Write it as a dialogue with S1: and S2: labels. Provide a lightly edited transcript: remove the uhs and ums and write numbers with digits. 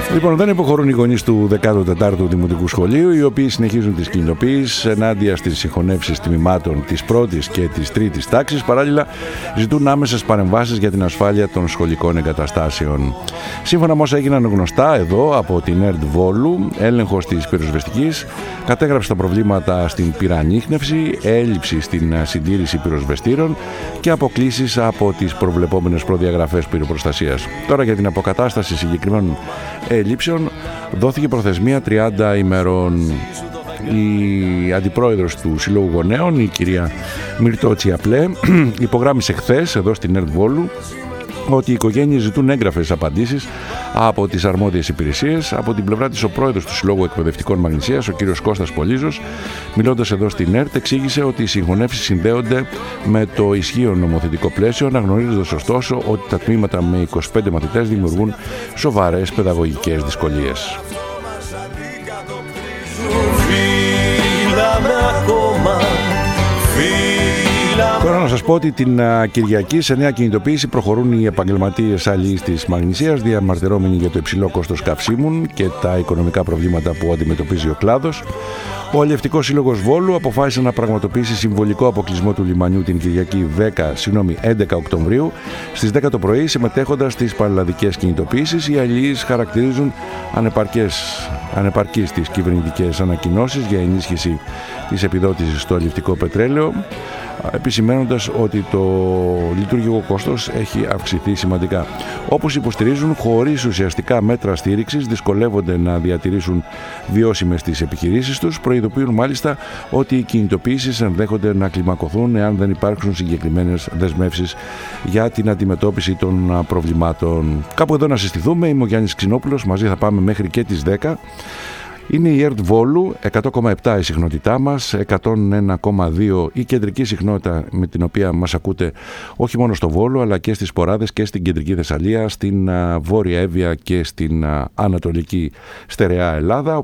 S1: Λοιπόν, δεν υποχωρούν οι γονείς του 14ου Δημοτικού Σχολείου, οι οποίοι συνεχίζουν τις κινητοποιήσεις ενάντια στις συγχωνεύσεις τμήματων της πρώτης και της τρίτης τάξης. Παράλληλα, ζητούν άμεσες παρεμβάσεις για την ασφάλεια των σχολικών εγκαταστάσεων. Σύμφωνα με όσα έγιναν γνωστά εδώ από την ΕΡΤ Βόλου, έλεγχος της πυροσβεστικής κατέγραψε τα προβλήματα στην πυρανίχνευση, έλλειψη στην συντήρηση πυροσβεστήρων και αποκλήσεις από τις προβλεπόμενες προδιαγραφές πυροπροστασίας. Τώρα, για την αποκατάσταση συγκεκριμένων ελλείψεων δόθηκε προθεσμία 30 ημερών. Η αντιπρόεδρος του Συλλόγου Γονέων, η κυρία Μυρτώ Τσιαπλέ, υπογράμμισε χθες εδώ στην ΕΡΤ Βόλου ότι οι οικογένειες ζητούν έγγραφες απαντήσεις από τις αρμόδιες υπηρεσίες. Από την πλευρά της, ο πρόεδρος του Συλλόγου Εκπαιδευτικών Μαγνησίας, ο κύριος Κώστας Πολύζος, μιλώντας εδώ στην ΕΡΤ, εξήγησε ότι οι συγχωνεύσεις συνδέονται με το ισχύον νομοθετικό πλαίσιο, αναγνωρίζοντας ωστόσο ότι τα τμήματα με 25 μαθητές δημιουργούν σοβαρές παιδαγωγικές δυσκολίες. Τώρα να σας πω ότι την Κυριακή σε νέα κινητοποίηση προχωρούν οι επαγγελματίες αλληλείς της Μαγνησίας, διαμαρτυρόμενοι για το υψηλό κόστος καυσίμων και τα οικονομικά προβλήματα που αντιμετωπίζει ο κλάδος. Ο Αλλιευτικός Σύλλογος Βόλου αποφάσισε να πραγματοποιήσει συμβολικό αποκλεισμό του λιμανιού την Κυριακή 11 Οκτωβρίου στις 10 το πρωί, συμμετέχοντας στις πανελλαδικές κινητοποίησεις. Οι αλληλείς χαρακτηρίζουν ανεπαρκείς τις κυβερνητικές ανακοινώσεις για ενίσχυση της επιδότησης στο αλλιευτικό πετρέλαιο, επισημαίνοντας ότι το λειτουργικό κόστος έχει αυξηθεί σημαντικά. Όπως υποστηρίζουν, χωρίς ουσιαστικά μέτρα στήριξης δυσκολεύονται να διατηρήσουν βιώσιμες τις επιχειρήσεις τους. Προειδοποιούν μάλιστα ότι οι κινητοποιήσεις ενδέχονται να κλιμακωθούν εάν δεν υπάρξουν συγκεκριμένες δεσμεύσεις για την αντιμετώπιση των προβλημάτων. Κάπου εδώ να συστηθούμε. Είμαι ο Γιάννης Ξινόπουλος. Μαζί θα πάμε μέχρι και τις 10. Είναι η ΕΡΤ Βόλου, 100,7 η συχνότητά μας, 101,2 η κεντρική συχνότητα με την οποία μας ακούτε όχι μόνο στο Βόλο αλλά και στις Ποράδες και στην κεντρική Θεσσαλία, στην Βόρεια Εύβοια και στην Ανατολική Στερεά Ελλάδα.